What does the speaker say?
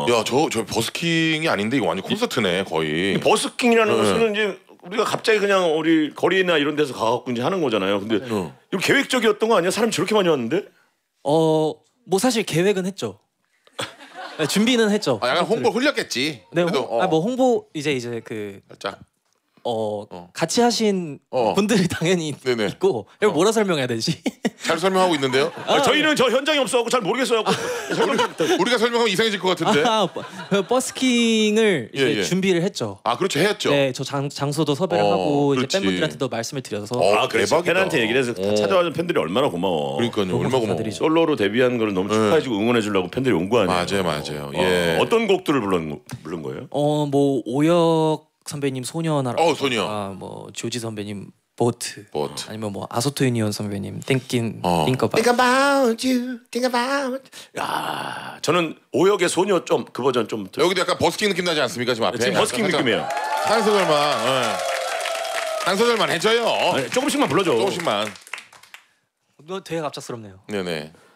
야, 저 버스킹이 아닌데 이거 완전 콘서트네 거의. 버스킹이라는 것은 이제 우리가 갑자기 그냥 우리 거리나 이런 데서 가갖고 이제 하는 거잖아요. 근데 이거 계획적이었던 거 아니야? 사람 저렇게 많이 왔는데? 뭐 사실 계획은 했죠. 네, 준비는 했죠. 약간 홍보 흘렸겠지. 네, 뭐 홍보 이제 그 살짝. 같이 하신 분들이 당연히 네네. 있고 이걸 뭐라 설명해야 되지? 잘 설명하고 있는데요. 저희는 저 현장이 없어갖고 잘 모르겠어요. 우리가 설명하면 이상해질 것 같은데. 버스킹을 이제 준비를 했죠. 그렇죠, 했죠. 네, 저 장소도 섭외를 하고 이제 팬분들한테도 말씀을 드려서. 그래서 팬한테 얘기를 해서 찾아와준 팬들이 얼마나 고마워. 그러니까요, 얼마나 고마워. 솔로로 데뷔한 거를 너무 축하해주고 응원해주려고 팬들이 온 거 아니에요. 맞아요. 예. 어떤 곡들을 부른 거예요? 뭐 오혁 선배님 소녀나. 소녀. 뭐 조지 선배님 보트. 아니면 뭐 아소토 유니온 선배님 Think About You, Think About. 야, 저는 오혁의 소녀 좀 그 버전 좀. 여기도 약간 버스킹 느낌 나지 않습니까 지금 앞에? 지금 버스킹 느낌이에요. 한 소절만 해줘요. 조금씩만 불러줘. 조금씩만. 되게 갑작스럽네요. 네네.